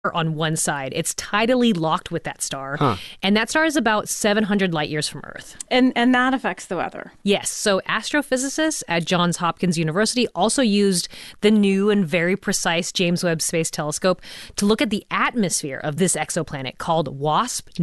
on one side. It's tidally locked with that star. Huh. And that star is about 700 light years from Earth. And that affects the weather. Yes. So astrophysicists at Johns Hopkins University also used the new and very precise James Webb Space Telescope to look at the atmosphere of this exoplanet called WASP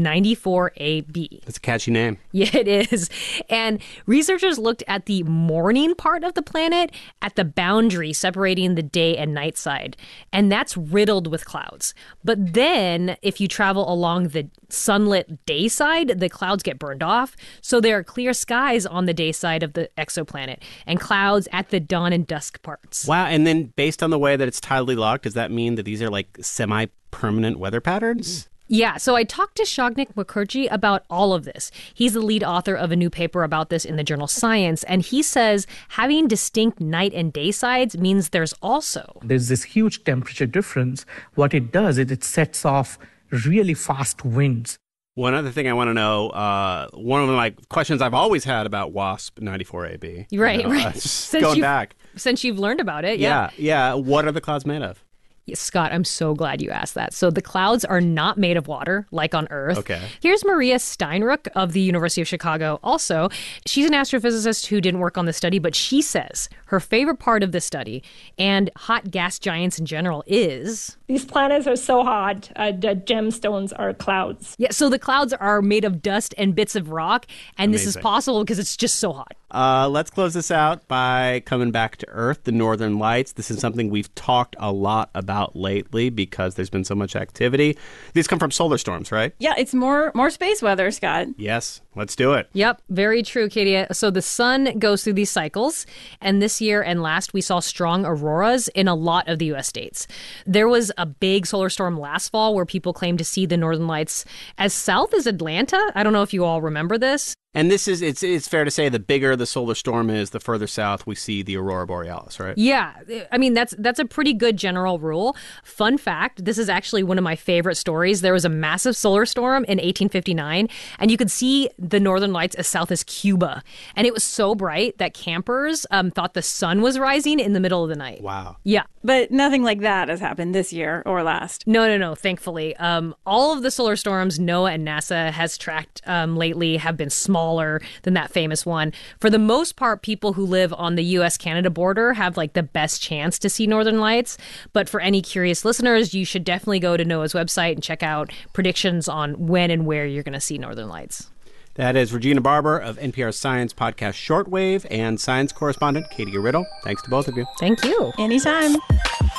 94AB. That's a catchy name. Yeah, it is. And researchers looked at the morning part of the planet at the boundary separating the day and night side. And that's riddled with clouds. But then if you travel along the sunlit day side, the clouds get burned off. So there are clear skies on the day side of the exoplanet and clouds at the dawn and dusk parts. Wow. And then based on the way that it's tidally locked, does that mean that these are like semi-permanent weather patterns? Yeah, so I talked to Shognik Mukherjee about all of this. He's the lead author of a new paper about this in the journal Science, and he says having distinct night and day sides means there's this huge temperature difference. What it does is it sets off really fast winds. One other thing I want to know, one of my questions I've always had about WASP 94AB. Right, right. Going back. Since you've learned about it, Yeah. What are the clouds made of? Scott, I'm so glad you asked that. So the clouds are not made of water like on Earth. Okay. Here's Maria Steinruck of the University of Chicago. Also, she's an astrophysicist who didn't work on the study, but she says her favorite part of the study and hot gas giants in general is... These planets are so hot, the gemstones are clouds. Yeah, so the clouds are made of dust and bits of rock, and Amazing. This is possible because it's just so hot. Let's close this out by coming back to Earth, the Northern Lights. This is something we've talked a lot about lately because there's been so much activity. These come from solar storms, right? Yeah, it's more space weather, Scott. Yes, let's do it. Yep, very true, Katie. So the sun goes through these cycles, and this year and last we saw strong auroras in a lot of the U.S. states. There was a big solar storm last fall where people claimed to see the Northern Lights as south as Atlanta. I don't know if you all remember this. And this is, it's fair to say the bigger the solar storm is, the further south we see the aurora borealis, right? Yeah. I mean, that's a pretty good general rule. Fun fact, this is actually one of my favorite stories. There was a massive solar storm in 1859, and you could see the Northern Lights as south as Cuba. And it was so bright that campers thought the sun was rising in the middle of the night. Wow. Yeah. But nothing like that has happened this year or last. No, thankfully. All of the solar storms NOAA and NASA has tracked lately have been smaller than that famous one. For the most part, people who live on the U.S.-Canada border have like the best chance to see Northern Lights. But for any curious listeners, you should definitely go to NOAA's website and check out predictions on when and where you're going to see Northern Lights. That is Regina Barber of NPR's science podcast Shortwave and science correspondent Katie Riddle. Thanks to both of you. Thank you. Anytime.